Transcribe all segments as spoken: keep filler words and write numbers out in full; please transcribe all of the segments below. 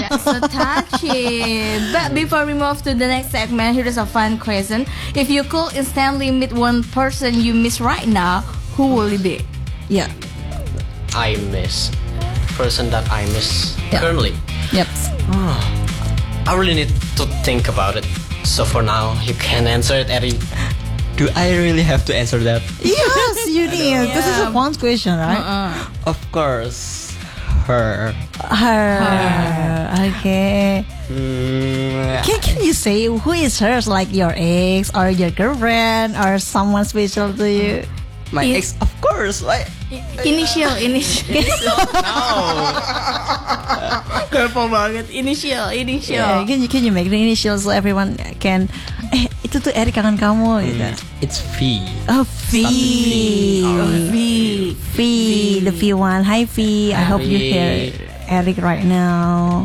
So touchy. But before we move to the next segment, here's a fun question. If you could instantly meet one person you miss right now, who will it be? Yeah. I miss person that I miss Yeah. currently. Yep. I really need to think about it. So for now, you can answer it, Eddie. Do I really have to answer that? Yes, you did. This is a Yeah. fun question, right? Uh-uh. Of course, her. Her. Okay. Mm, Can, can you say who is hers? Like your ex or your girlfriend or someone special to you? my It- ex, of course. Like, Initial, initial. no. Careful banget. Initial, Yeah, initial. can you can you make the initials so everyone can? Eh, itu tuh Eric kangen kamu gitu. It's V. Oh, V. Oh, V. V. The V one. Hi V. I hope you hear Eric right now.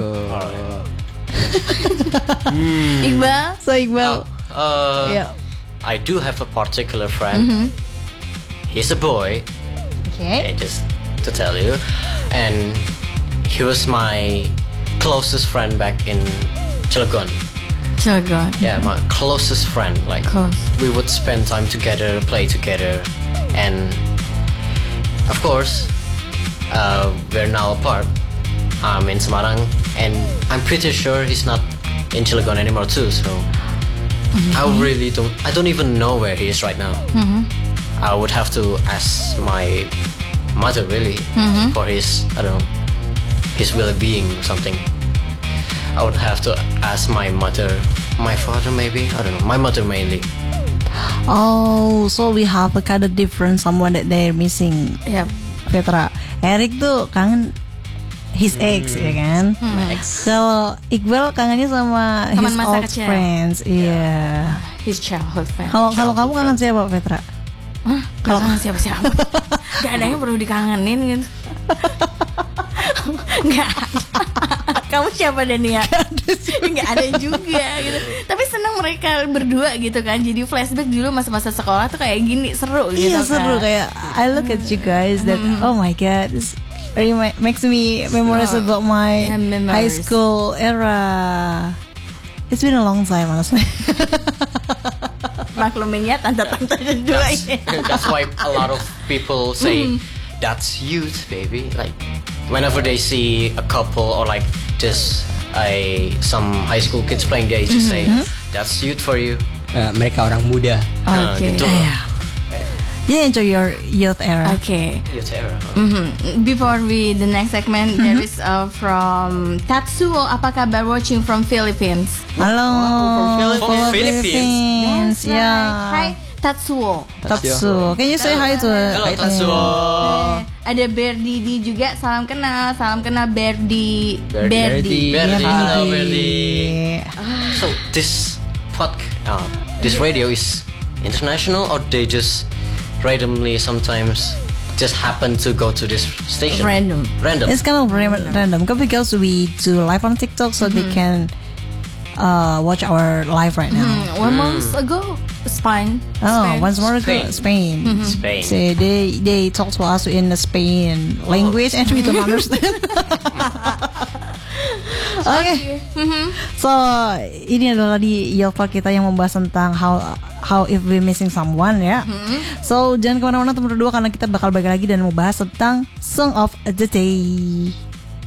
Iqbal. So Iqbal. Uh, Yeah. I do have a particular friend. He's a boy. Okay. Okay, just to tell you, and he was my closest friend back in Cilegon. Cilegon. Yeah, my closest friend. Like Close. we would spend time together, play together, and of course, uh, we're now apart. I'm in Semarang, and I'm pretty sure he's not in Cilegon anymore too. So I really don't. I don't even know where he is right now. I would have to ask my mother really for his, I don't know, his well-being or something. I would have to ask my mother, my father maybe, I don't know, my mother mainly. Oh, so we have a kind of different someone that they're missing. Yep. Petra. Eric tuh kangen his ex ya kan. Ex. Kalau Iqbal kangennya sama Teman his masa old kecil. friends. Iya. His childhood friend. Kalau kalau kamu kangen siapa Petra? Hah? Kalau kangen siapa-siapa? Gak ada yang perlu dikangenin gitu. Gak ada. Kamu siapa Dania? Gak ada juga gitu. Tapi senang mereka berdua gitu kan. Jadi flashback dulu masa-masa sekolah tuh kayak gini seru gitu Iya kan. seru kayak I look at you guys that oh my god this really ma- makes me memories about my Yeah, memories. high school era. It's been a long time honestly. Maklumin ya tante-tante dua That's, ini. that's why a lot of people say that's youth, baby. Like whenever they see a couple or like just a some high school kids playing, they just say that's youth for you. Eh, mereka orang muda. Nah, Oke. gitu. Yeah. You enjoy your youth era. Oke. Youth era. Mhm. Before we the next segment, there is uh, from Tatsuo. Apa kabar watching from Philippines? Halo. from Philippines. Philippines. That's Yeah. right. Hi Tatsuo. Tatsuo. Can you say hi to Hello, Tatsuo. Eh, ada Berdidi juga, salam kenal, salam kenal Berdi. Berdi. Berdi. Hi. Hello, Berdi. So this podcast, uh, this radio is international, or they just randomly sometimes just happen to go to this station? Random. Random. It's kind of ra- random because we do live on TikTok, so they can uh, watch our live right now. Hmm, one month ago, Spain. Oh, Spain. once more ago, Spain. Spain. Spain. So they they talk to us in the Spain language, and we don't understand. Oke, so ini adalah di Yelpa kita yang membahas tentang how how if we missing someone ya. So jangan kemana-mana teman berdua karena kita bakal balik lagi dan membahas tentang Song of the Day.